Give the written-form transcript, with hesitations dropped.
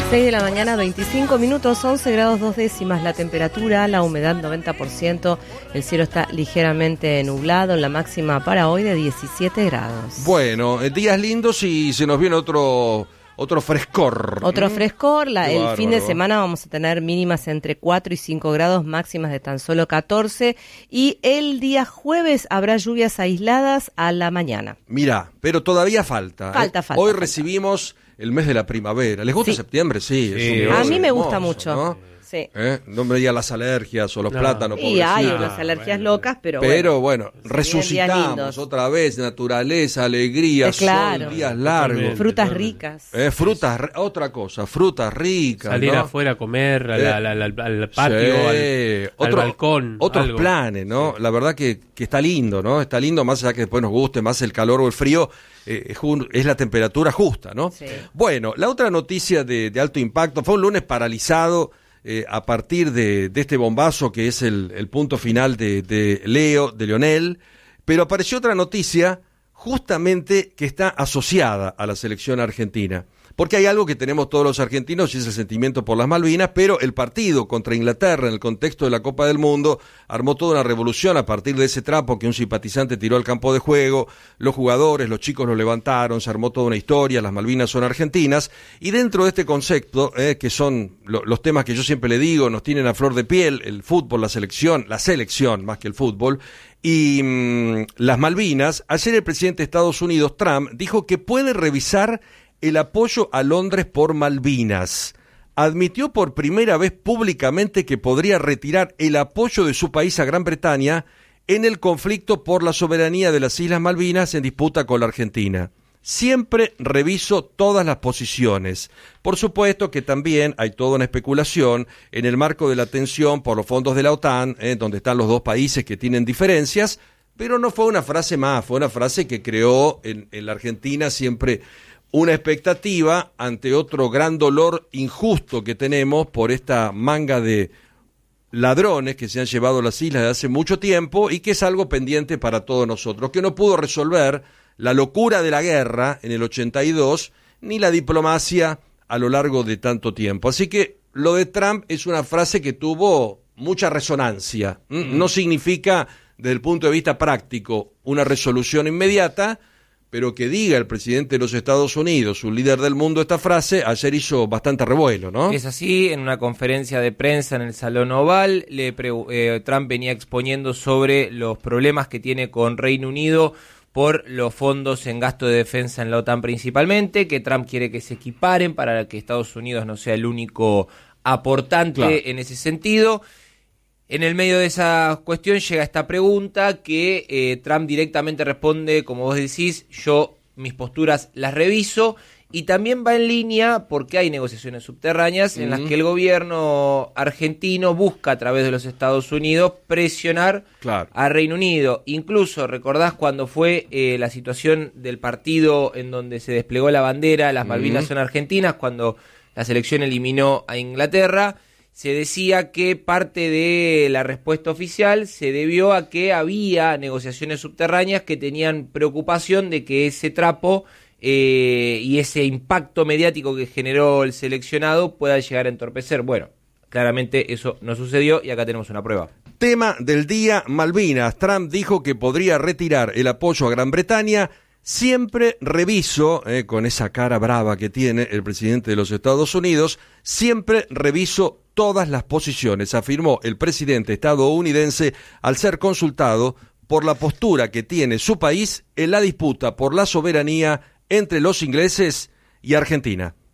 6 de la mañana, 25 minutos, 11 grados 2 décimas la temperatura, la humedad 90%, el cielo está ligeramente nublado, la máxima para hoy de 17 grados. Bueno, días lindos y se nos viene otro frescor. Otro frescor, el bárbaro. Fin de semana vamos a tener mínimas entre 4 y 5 grados, máximas de tan solo 14, y el día jueves habrá lluvias aisladas a la mañana. Mirá, pero todavía falta. Falta. Hoy recibimos el mes de la primavera. ¿Les gusta septiembre? Sí. Es un A mes mí me hermoso, gusta mucho. ¿no? Sí. No me digan las alergias o los plátanos. Y hay pobrecitos. unas alergias locas, pero bueno, resucitamos otra vez, naturaleza, alegría, claro. sol, días largos. Frutas ricas. Otra cosa, frutas ricas. Salir ¿no? afuera a comer, al patio, al balcón. Otros algo. planes, ¿no? Sí. La verdad que está lindo, ¿no? Está lindo, más allá que después nos guste más el calor o el frío, es la temperatura justa, ¿no? Sí. Bueno, la otra noticia de alto impacto fue un lunes paralizado a partir de este bombazo que es el punto final de Lionel, pero apareció otra noticia justamente que está asociada a la selección argentina. Porque hay algo que tenemos todos los argentinos y es el sentimiento por las Malvinas, pero el partido contra Inglaterra en el contexto de la Copa del Mundo armó toda una revolución a partir de ese trapo que un simpatizante tiró al campo de juego, los jugadores, los chicos lo levantaron, se armó toda una historia, las Malvinas son argentinas, y dentro de este concepto, que son los temas que yo siempre le digo, nos tienen a flor de piel, el fútbol, la selección más que el fútbol, y las Malvinas, ayer el presidente de Estados Unidos, Trump, dijo que puede revisar el apoyo a Londres por Malvinas. Admitió por primera vez públicamente que podría retirar el apoyo de su país a Gran Bretaña en el conflicto por la soberanía de las Islas Malvinas en disputa con la Argentina. Siempre reviso todas las posiciones. Por supuesto que también hay toda una especulación en el marco de la tensión por los fondos de la OTAN, donde están los dos países que tienen diferencias, pero no fue una frase más, fue una frase que creó en la Argentina siempre una expectativa ante otro gran dolor injusto que tenemos por esta manga de ladrones que se han llevado las islas de hace mucho tiempo y que es algo pendiente para todos nosotros, que no pudo resolver la locura de la guerra en el 82 ni la diplomacia a lo largo de tanto tiempo. Así que lo de Trump es una frase que tuvo mucha resonancia. No significa, desde el punto de vista práctico, una resolución inmediata, pero que diga el presidente de los Estados Unidos, un líder del mundo, esta frase, ayer hizo bastante revuelo, ¿no? Es así, en una conferencia de prensa en el Salón Oval, Trump venía exponiendo sobre los problemas que tiene con Reino Unido por los fondos en gasto de defensa en la OTAN principalmente, que Trump quiere que se equiparen para que Estados Unidos no sea el único aportante en ese sentido. En el medio de esa cuestión llega esta pregunta que Trump directamente responde, como vos decís, yo mis posturas las reviso, y también va en línea porque hay negociaciones subterráneas en las que el gobierno argentino busca a través de los Estados Unidos presionar a Reino Unido. Incluso, ¿recordás cuando fue la situación del partido en donde se desplegó la bandera, las Malvinas son argentinas, cuando la selección eliminó a Inglaterra? Se decía que parte de la respuesta oficial se debió a que había negociaciones subterráneas que tenían preocupación de que ese trapo y ese impacto mediático que generó el seleccionado pueda llegar a entorpecer. Bueno, claramente eso no sucedió y acá tenemos una prueba. Tema del día, Malvinas. Trump dijo que podría retirar el apoyo a Gran Bretaña. Siempre reviso, con esa cara brava que tiene el presidente de los Estados Unidos, siempre reviso todas las posiciones, afirmó el presidente estadounidense al ser consultado por la postura que tiene su país en la disputa por la soberanía entre los ingleses y Argentina.